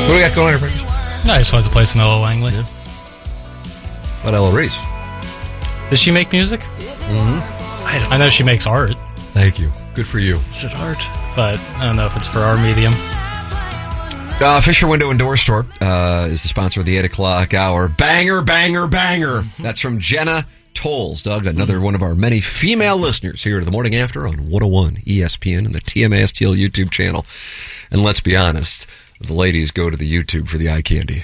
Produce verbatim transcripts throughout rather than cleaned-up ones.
do we got going on here? No, I just wanted to play some Ella Langley. Yeah. What Ella Reese? Does she make music? Mm-hmm. I, don't I know she makes art. Thank you. Good for you. Is it art? But I don't know if it's for our medium. Uh, Fisher Window and Door Store uh, is the sponsor of the eight o'clock hour. Banger, banger, banger. That's from Jenna Tolles, Doug, another mm-hmm. one of our many female listeners here to the Morning After on one oh one E S P N and the T M A S T L YouTube channel. And let's be honest, the ladies go to the YouTube for the eye candy.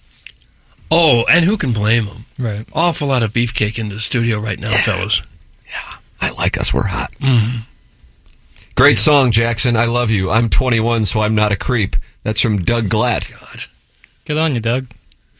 Oh, and who can blame them? Right. Awful lot of beefcake in the studio right now, yeah. fellas. Yeah, I like us. We're hot. Mm-hmm. Great song, Jackson. I love you. I'm twenty-one, so I'm not a creep. That's from Doug Glatt. God. Good on you, Doug.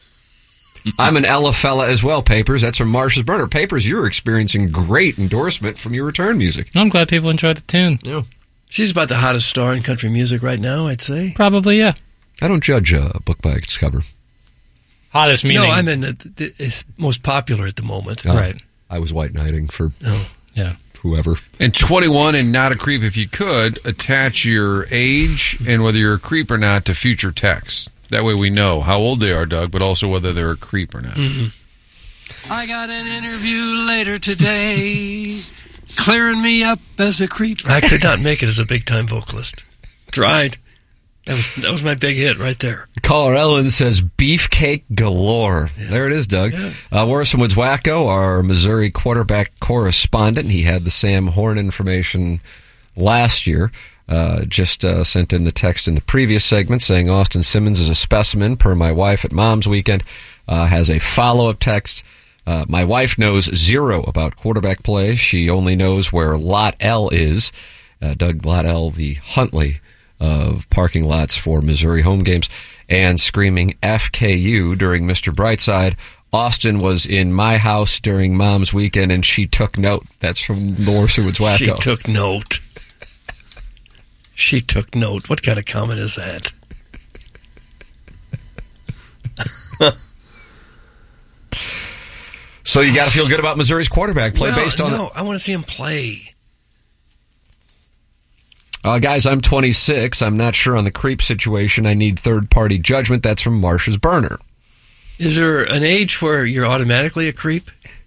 I'm an Ella fella as well, Papers. That's from Marcia's Burner. Papers, you're experiencing great endorsement from your return music. I'm glad people enjoyed the tune. Yeah. She's about the hottest star in country music right now, I'd say. Probably, yeah. I don't judge a book by its cover. Hottest meaning. No, I mean, it's most popular at the moment. Oh, right. I was white knighting for oh. yeah. whoever. And twenty-one and not a creep, if you could, attach your age and whether you're a creep or not to future texts. That way we know how old they are, Doug, but also whether they're a creep or not. Mm-hmm. I got an interview later today, clearing me up as a creep. I could not make it as a big-time vocalist. Tried. That was, that was my big hit right there. Caller Ellen says beefcake galore. Yeah. There it is, Doug. Yeah. Uh, Morrison Woods Wacko, our Missouri quarterback correspondent. He had the Sam Horn information last year. Uh, just uh, sent in the text in the previous segment saying Austin Simmons is a specimen per my wife at Mom's Weekend. Uh, has a follow-up text. Uh, my wife knows zero about quarterback play. She only knows where Lot L is. Uh, Doug Lot L, the Huntley of parking lots for Missouri home games, and screaming F K U during Mister Brightside. Austin was in my house during Mom's Weekend, and she took note. That's from Morrison Woods Wacko. She took note. She took note. What kind of comment is that? So you got to feel good about Missouri's quarterback play well, based on no, it. I want to see him play. Uh, guys, I'm twenty-six. I'm not sure on the creep situation. I need third-party judgment. That's from Marcia's Burner. Is there an age where you're automatically a creep?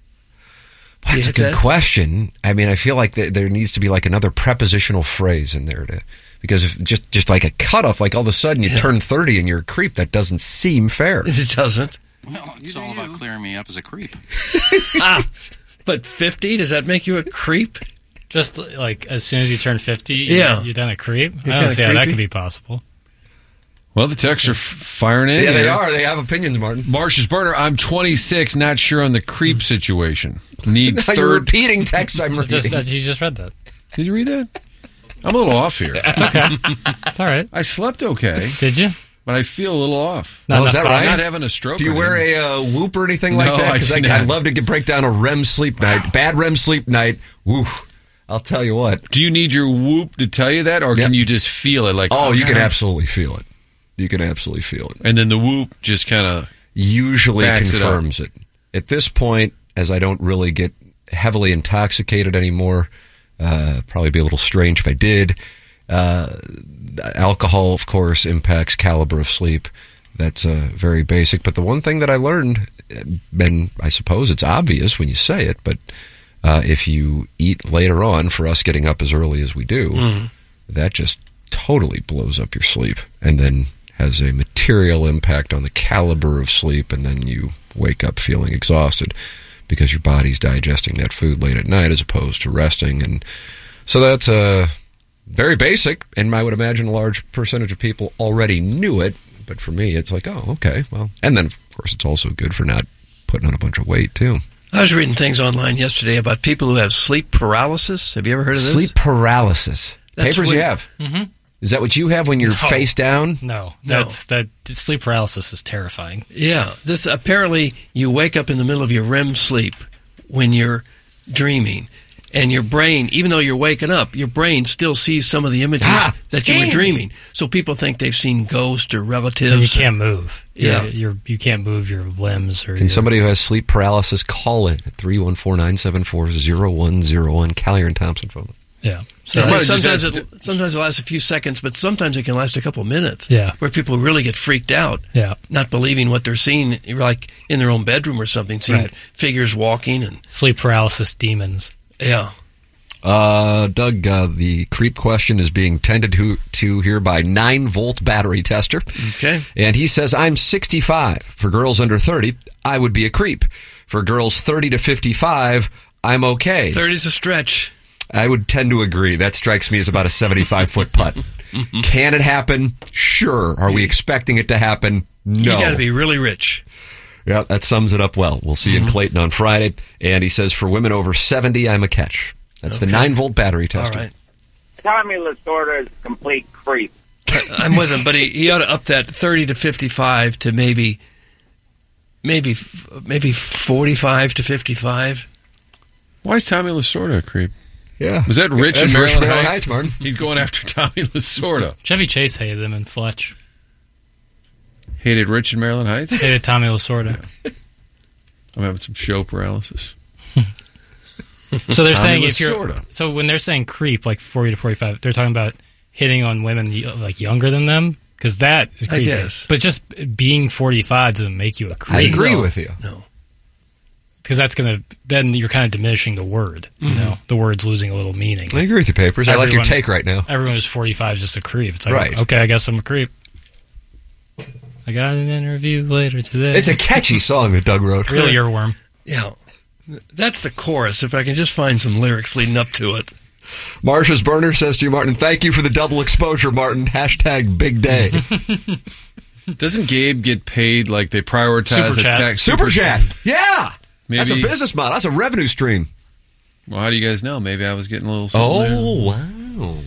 That's a good that? question. I mean, I feel like th- there needs to be like another prepositional phrase in there to, because if just just like a cutoff, like all of a sudden you yeah. turn thirty and you're a creep. That doesn't seem fair. It doesn't. Well, it's all about clearing me up as a creep. ah, but fifty, does that make you a creep? Just like as soon as you turn fifty, yeah. you're then a creep? You're I don't see how that creepy? could be possible. Well, the texts are f- firing in. Yeah, they here. are. They have opinions, Martin. Marcia's Burner, I'm twenty-six, not sure on the creep situation. Need third... You're repeating texts I'm reading. Just, uh, you just read that. Did you read that? I'm a little off here. It's okay. It's all right. I slept okay. Did you? But I feel a little off. Not oh, is that coffee? right? I'm not having a stroke. Do you wear a uh, whoop or anything like no, that? Because I like, I'd love to get, break down a R E M sleep night. Wow. Bad R E M sleep night. Woo. I'll tell you what. Do you need your whoop to tell you that, or yep. can you just feel it? Like, oh, oh you God. can absolutely feel it. You can absolutely feel it. And then the whoop just kind of usually confirms it, it. At this point, as I don't really get heavily intoxicated anymore, uh, probably be a little strange if I did. Uh, alcohol, of course, impacts caliber of sleep. That's uh, very basic. But the one thing that I learned, and I suppose it's obvious when you say it, but uh, if you eat later on, for us getting up as early as we do, mm. that just totally blows up your sleep and then has a material impact on the caliber of sleep, and then you wake up feeling exhausted because your body's digesting that food late at night as opposed to resting. And so that's uh, very basic, and I would imagine a large percentage of people already knew it, but for me it's like, oh, okay, well. And then, of course, it's also good for not putting on a bunch of weight, too. I was reading things online yesterday about people who have sleep paralysis. Have you ever heard of this? Sleep paralysis. That's Papers when, you have? Mm-hmm. Is that what you have when you're no. face down? No, that's that sleep paralysis is terrifying. Yeah, this apparently you wake up in the middle of your R E M sleep when you're dreaming, and your brain, even though you're waking up, your brain still sees some of the images ah, that scary. you were dreaming. So people think they've seen ghosts or relatives. And you can't move. Yeah, you're, you're, you can't move your limbs. Or Can your, somebody who has sleep paralysis call in at three one four, nine seven four, zero one zero one? Callier and Thompson phone. Yeah. So It might have just sometimes had it, sometimes it lasts a few seconds, but sometimes it can last a couple of minutes. Yeah. Where people really get freaked out. Yeah. Not believing what they're seeing, like in their own bedroom or something, seeing Right. figures walking and Sleep paralysis demons. yeah. Uh, Doug, uh, the creep question is being tended to, to here by nine volt battery tester. Okay. And he says, I'm sixty-five. For girls under thirty, I would be a creep. For girls thirty to fifty-five, I'm okay. thirty's a stretch. I would tend to agree. That strikes me as about a seventy-five foot putt. Can it happen? Sure. Are we expecting it to happen? No. You got to be really rich. Yeah, that sums it up well. We'll see you in Clayton on Friday. And he says, for women over seventy, I'm a catch. That's Okay. the nine volt battery All tester. right. Tommy Lasorda is a complete creep. I'm with him, but he, he ought to up that thirty to fifty-five to maybe, maybe, maybe forty-five to fifty-five. Why is Tommy Lasorda a creep? Yeah. Was that Rich in That's Maryland, Maryland Heights? Heights, Martin. He's going after Tommy Lasorda. Chevy Chase hated him in Fletch. Hated Rich in Maryland Heights? Hated Tommy Lasorda. I'm having some show paralysis. So they're Tommy saying if you're Lasorda. so when they're saying creep like forty to forty-five, they're talking about hitting on women like younger than them because that is I creepy. guess. But just being forty-five doesn't make you a I creep. agree No. with you. No. Because that's gonna then you're kind of diminishing the word. You know, the word's losing a little meaning. I agree with you, Papers. I like your Everyone- take right now. Everyone who's forty-five is just a creep. It's like, Right. okay, I guess I'm a creep. I got an interview later today. It's a catchy song that Doug wrote. real earworm. Yeah. That's the chorus, if I can just find some lyrics leading up to it. Marsha's Burner says to you, Martin, thank you for the double exposure, Martin. Hashtag big day. Doesn't Gabe get paid like they prioritize Super a chat. tax? Super chat. Yeah. That's a Maybe- business model. That's a revenue stream. Well, how do you guys know? Maybe I was getting a little something there. Oh, wow.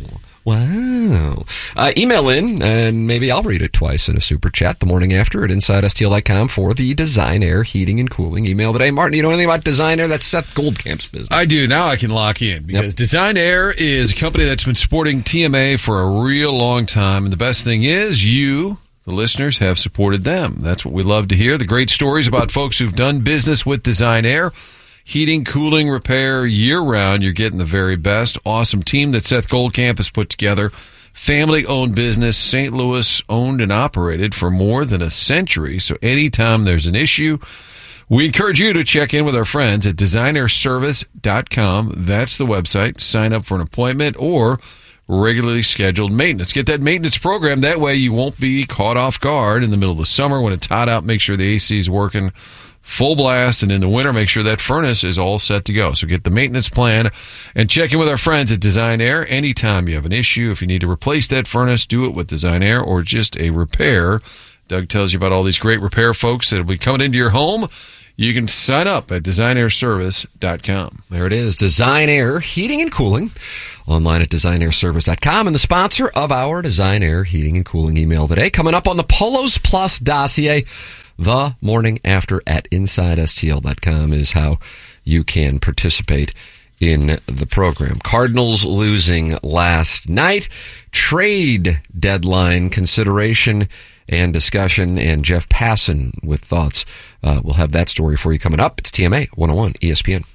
Wow. Uh, email in, and maybe I'll read it twice in a super chat the morning after at inside S T L dot com for the Design Air Heating and Cooling email today. Martin, you know anything about Design Air? That's Seth Goldcamp's business. I do. Now I can lock in because Yep. Design Air is a company that's been supporting T M A for a real long time. And the best thing is you, the listeners, have supported them. That's what we love to hear. The great stories about folks who've done business with Design Air. Heating, cooling, repair year-round. You're getting the very best. Awesome team that Seth Goldcamp has put together. Family-owned business, Saint Louis owned and operated for more than a century. So anytime there's an issue, we encourage you to check in with our friends at design air service dot com. That's the website. Sign up for an appointment or regularly scheduled maintenance. Get that maintenance program. That way you won't be caught off guard in the middle of the summer when it's hot out. Make sure the A C is working full blast, and in the winter, make sure that furnace is all set to go. So get the maintenance plan and check in with our friends at Design Air. Anytime you have an issue, if you need to replace that furnace, do it with Design Air or just a repair. Doug tells you about all these great repair folks that will be coming into your home. You can sign up at design air service dot com. There it is. Design Air Heating and Cooling. Online at design air service dot com. And the sponsor of our Design Air Heating and Cooling email today. Coming up on the Polos Plus dossier. The morning after at inside S T L dot com is how you can participate in the program. Cardinals losing last night. Trade deadline consideration and discussion. And Jeff Passan with thoughts. Uh, we'll have that story for you coming up. It's T M A one oh one E S P N.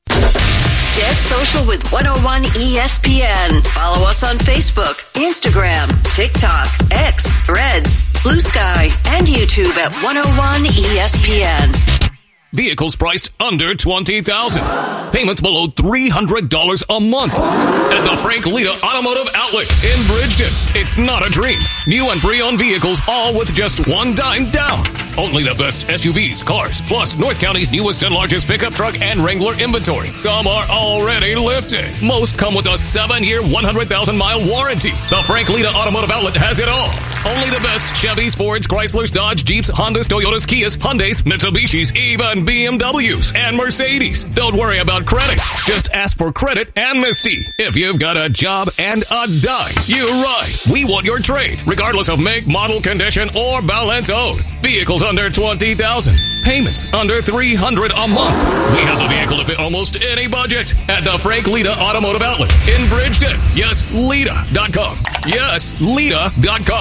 Get social with one oh one E S P N. Follow us on Facebook, Instagram, TikTok, X, Threads, Blue Sky, and YouTube at one oh one E S P N. Vehicles priced under twenty thousand dollars. Payments below three hundred dollars a month. At the Frank Lita Automotive Outlet in Bridgeton. It's not a dream. New and pre-owned vehicles, all with just one dime down. Only the best S U Vs, cars, plus North County's newest and largest pickup truck and Wrangler inventory. Some are already lifted. Most come with a seven-year, one hundred thousand mile warranty. The Frank Lita Automotive Outlet has it all. Only the best Chevys, Fords, Chryslers, Dodge, Jeeps, Hondas, Toyotas, Kias, Hyundais, Mitsubishis, even B M Ws and Mercedes. Don't worry about credit. Just ask for credit amnesty. If you've got a job and a dime, you're right. We want your trade, regardless of make, model, condition, or balance owed. Vehicles under twenty thousand dollars. Payments under three hundred dollars a month. We have the vehicle to fit almost any budget at the Frank Lita Automotive Outlet in Bridgeton. Yes, Lita dot com. Yes, Lita dot com.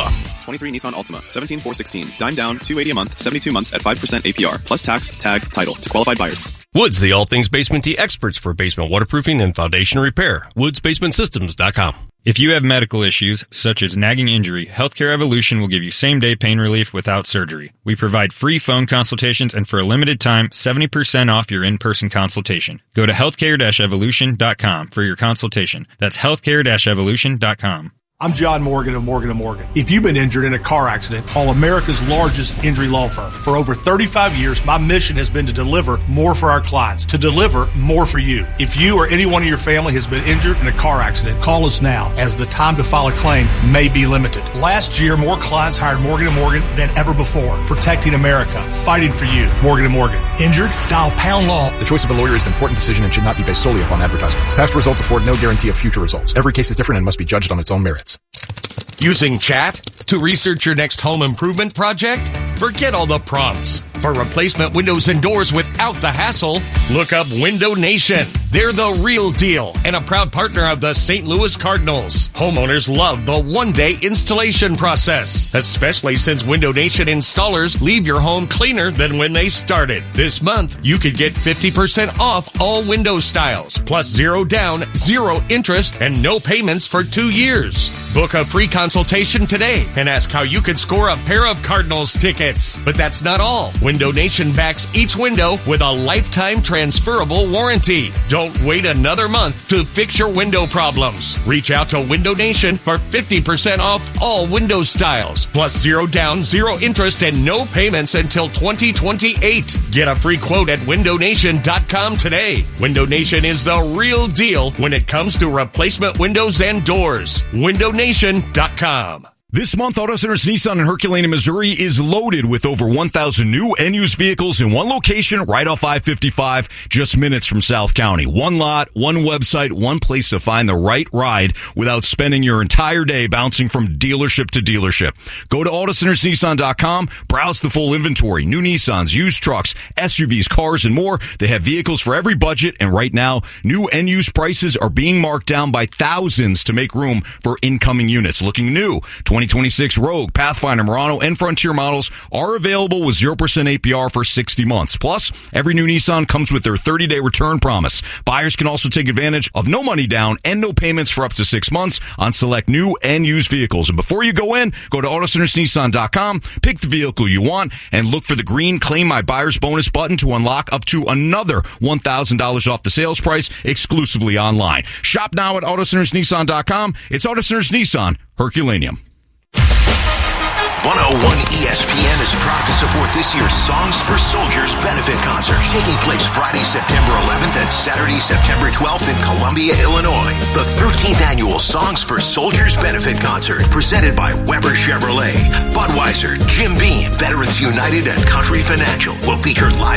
twenty-three Nissan Altima, seventeen four sixteen. Dime down, two eighty a month, seventy-two months at five percent A P R, plus tax, tag, title to qualified buyers. Woods, the all things basement tea experts for basement waterproofing and foundation repair. woods basement systems dot com. If you have medical issues, such as nagging injury, Healthcare Evolution will give you same-day pain relief without surgery. We provide free phone consultations and for a limited time, seventy percent off your in-person consultation. Go to healthcare dash evolution dot com for your consultation. That's healthcare dash evolution dot com. I'm John Morgan of Morgan and Morgan. If you've been injured in a car accident, call America's largest injury law firm. For over thirty-five years, my mission has been to deliver more for our clients, to deliver more for you. If you or anyone in your family has been injured in a car accident, call us now, as the time to file a claim may be limited. Last year, more clients hired Morgan and Morgan than ever before, protecting America, fighting for you. Morgan and Morgan. Injured? Dial pound law. The choice of a lawyer is an important decision and should not be based solely upon advertisements. Past results afford no guarantee of future results. Every case is different and must be judged on its own merits. Using chat to research your next home improvement project? Forget all the prompts. For replacement windows and doors without the hassle, look up Window Nation. They're the real deal and a proud partner of the Saint Louis Cardinals. Homeowners love the one-day installation process, especially since Window Nation installers leave your home cleaner than when they started. This month, you could get fifty percent off all window styles, plus zero down, zero interest, and no payments for two years. Book a free consultation today and ask how you could score a pair of Cardinals tickets. But that's not all. Window Nation backs each window with a lifetime transferable warranty. Don't wait another month to fix your window problems. Reach out to Window Nation for fifty percent off all window styles, plus zero down, zero interest, and no payments until twenty twenty-eight. Get a free quote at window nation dot com today. Window Nation is the real deal when it comes to replacement windows and doors. window nation dot com. This month, Auto Centers Nissan in Herculaneum, Missouri is loaded with over one thousand new and used vehicles in one location right off I fifty-five, just minutes from South County. One lot, one website, one place to find the right ride without spending your entire day bouncing from dealership to dealership. Go to auto centers nissan dot com, browse the full inventory, new Nissans, used trucks, S U Vs, cars, and more. They have vehicles for every budget, and right now, new and used prices are being marked down by thousands to make room for incoming units. Looking new, twenty twenty-six Rogue, Pathfinder, Murano, and Frontier models are available with zero percent A P R for sixty months. Plus, every new Nissan comes with their thirty-day return promise. Buyers can also take advantage of no money down and no payments for up to six months on select new and used vehicles. And before you go in, go to auto centers nissan dot com, pick the vehicle you want, and look for the green Claim My Buyer's Bonus button to unlock up to another one thousand dollars off the sales price exclusively online. Shop now at auto centers nissan dot com. It's Auto Centers Nissan, Herculaneum. one oh one E S P N is proud to support this year's Songs for Soldiers benefit concert, taking place Friday, September eleventh and Saturday, September twelfth in Columbia, Illinois. The thirteenth annual Songs for Soldiers benefit concert, presented by Weber Chevrolet, Budweiser, Jim Beam, Veterans United, and Country Financial, will feature live